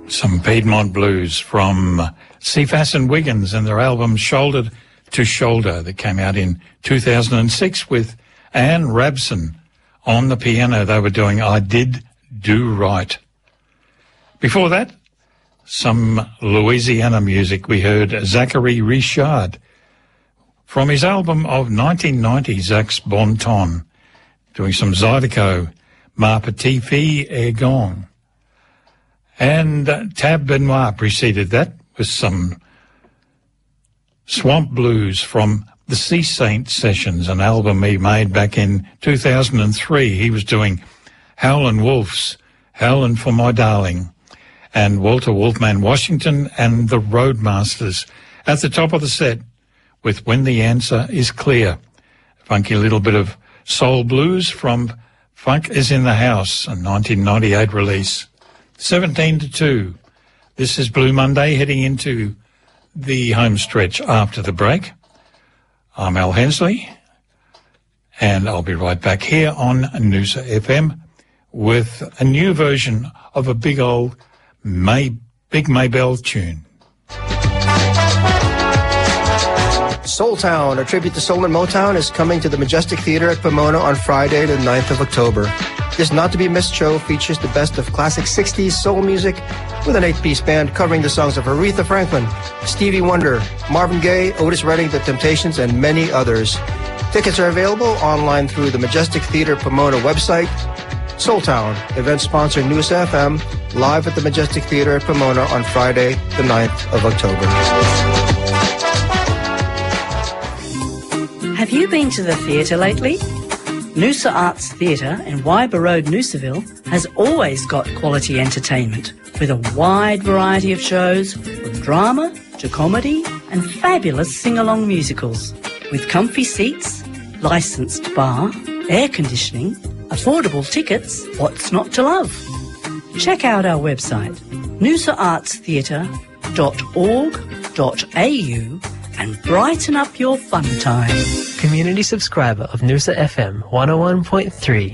Some Piedmont blues from Cephas and Wiggins and their album Shoulder to Shoulder that came out in 2006 with Anne Rabson on the piano. They were doing I Did Do Right. Before that, some Louisiana music. We heard Zachary Richard from his album of 1990, Zach's Bon Ton, doing some Zydeco, Ma Petite Fille Est Gone. And Tab Benoit preceded that with some Swamp Blues from the Sea Saint Sessions, an album he made back in 2003. He was doing Howlin' Wolves, Howlin' for My Darling, and Walter Wolfman Washington and the Roadmasters at the top of the set with When the Answer is Clear. Funky little bit of soul blues from Funk is in the House, a 1998 release. 17-2. This is Blue Monday, heading into the home stretch after the break. I'm Al Hensley, and I'll be right back here on Noosa FM with a new version of a big old Big Maybelle tune. Soul Town, a tribute to soul and Motown, is coming to the Majestic Theatre at Pomona on Friday, the 9th of October. This not-to-be-missed show features the best of classic 60s soul music with an 8-piece band covering the songs of Aretha Franklin, Stevie Wonder, Marvin Gaye, Otis Redding, The Temptations, and many others. Tickets are available online through the Majestic Theatre Pomona website. Soul Town, event sponsor Noosa FM, live at the Majestic Theatre at Pomona on Friday, the 9th of October. Have you been to the theatre lately? Noosa Arts Theatre in Wyber Road, Noosaville has always got quality entertainment with a wide variety of shows from drama to comedy and fabulous sing-along musicals. With comfy seats, licensed bar, air conditioning, affordable tickets, what's not to love? Check out our website, noosaartstheatre.org.au and brighten up your fun time. Community subscriber of Noosa FM 101.3.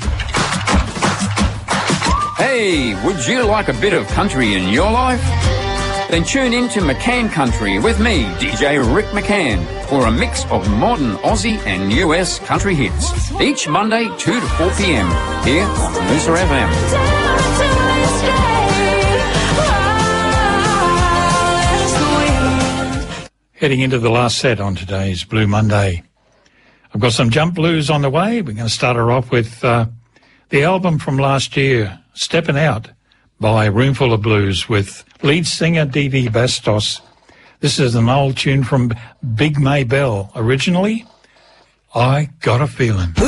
Hey, would you like a bit of country in your life? Then tune in to McCann Country with me, DJ Rick McCann, for a mix of modern Aussie and US country hits. Each Monday, 2 to 4 p.m. here on Noosa FM. Heading into the last set on today's Blue Monday. I've got some jump blues on the way. We're going to start her off with the album from last year, Steppin' Out, by Roomful of Blues with lead singer Dee Bastos. This is an old tune from Big Maybelle. Originally, I Got a Feeling.